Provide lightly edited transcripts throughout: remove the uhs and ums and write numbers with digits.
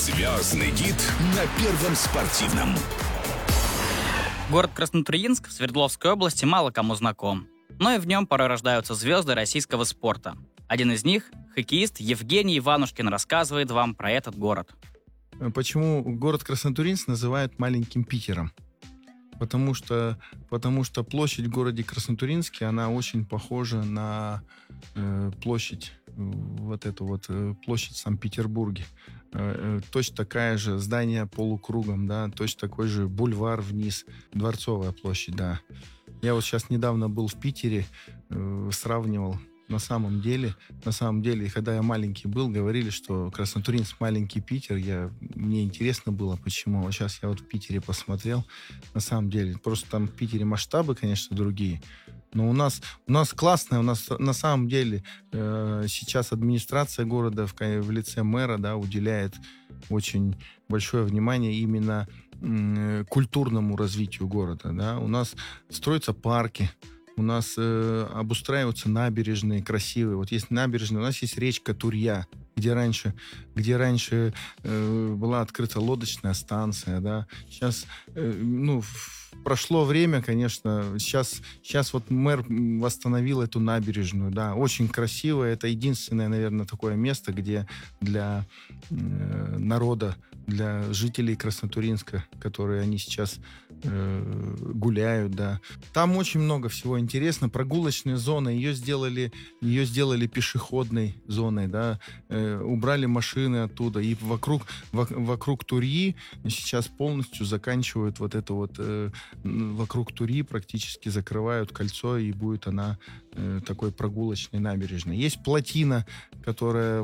Звездный гид на Первом спортивном. Город Краснотурьинск в Свердловской области мало кому знаком, но и в нем порой рождаются звезды российского спорта. Один из них, хоккеист Евгений Иванушкин, рассказывает вам про этот город. Почему город Краснотурьинск называют маленьким Питером? Потому что площадь в городе Краснотурьинске, она очень похожа на площадь, площадь в Санкт-Петербурге. Точно такая же, здание полукругом, да, точно такой же бульвар вниз, Дворцовая площадь, да. Я вот сейчас недавно был в Питере, сравнивал. На самом деле, когда я маленький был, говорили, что Краснотурьинск маленький Питер. Мне интересно было, почему. Вот сейчас я вот в Питере посмотрел. На самом деле, просто там в Питере масштабы, конечно, другие. Но у нас классно, у нас на самом деле сейчас администрация города в лице мэра, да, уделяет очень большое внимание именно культурному развитию города. Да. У нас строятся парки, у нас обустраиваются набережные красивые. Вот есть набережная, у нас есть речка Турья, где раньше была открыта лодочная станция, да. Сейчас, прошло время, конечно. Сейчас вот мэр восстановил эту набережную, да. Очень красиво. Это единственное, наверное, такое место, где для народа, для жителей Краснотурьинска, которые они сейчас гуляют, да. Там очень много всего интересно. Прогулочная зона, ее сделали пешеходной зоной, да. Убрали машины оттуда. И вокруг Турьи сейчас полностью заканчивают вокруг Турьи практически закрывают кольцо, и будет она такой прогулочной набережной. Есть плотина, которая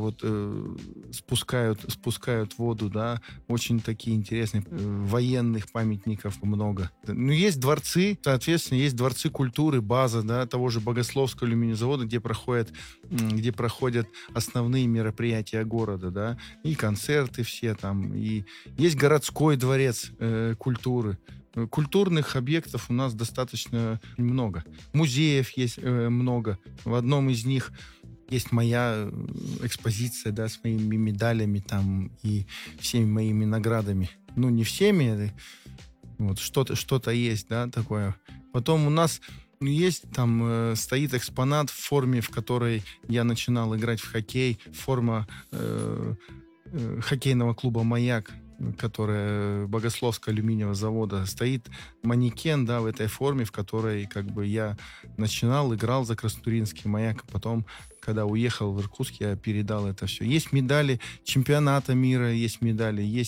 спускают воду, да. Очень такие интересные. Военных памятников много. Есть дворцы, соответственно, есть дворцы культуры, база, да, того же Богословского алюминиезавода, где проходят основные мероприятия города, да, и концерты все там, и есть городской дворец культуры. Культурных объектов у нас достаточно много. Музеев есть много. В одном из них есть моя экспозиция, да, с моими медалями там и всеми моими наградами. Не всеми, вот что-то есть, да, такое. Потом у нас есть там, стоит экспонат в форме, в которой я начинал играть в хоккей, форма хоккейного клуба «Маяк», которая Богословского алюминиевого завода. Стоит манекен, да, в этой форме, в которой я начинал, играл за Краснотурьинский «Маяк», а потом, когда уехал в Иркутск, я передал это все. Есть медали чемпионата мира, есть медали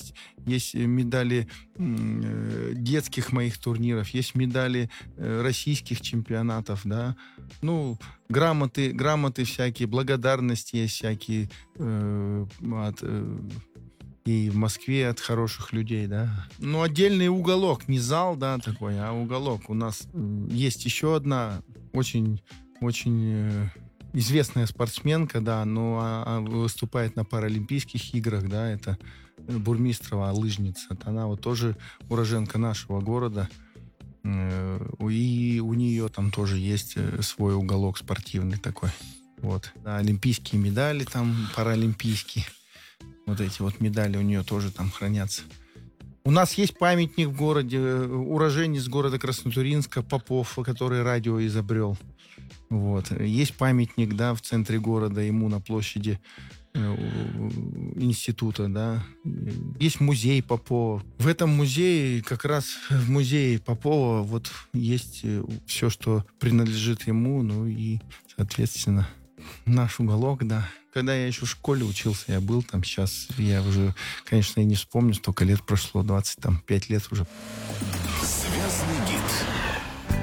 детских моих турниров, есть медали российских чемпионатов, да. Грамоты всякие, благодарности есть всякие и в Москве от хороших людей, да. Отдельный уголок, не зал, да, такой, а уголок. У нас есть еще одна очень известная спортсменка, да, но выступает на Паралимпийских играх, да, это Бурмистрова, лыжница. Она вот тоже уроженка нашего города, и у нее там тоже есть свой уголок спортивный такой. Вот. Да, олимпийские медали там, паралимпийские. Вот эти вот медали у нее тоже там хранятся. У нас есть памятник в городе, уроженец города Краснотурьинска Попов, который радио изобрел. Вот. Есть памятник, да, в центре города ему на площади института, да. Есть музей Попова. В этом музее, как раз в музее Попова, вот есть все, что принадлежит ему, и, соответственно, наш уголок, да. Когда я еще в школе учился, я был там. Сейчас я уже, конечно, и не вспомню, столько лет прошло, 25 лет уже. Звездный гид.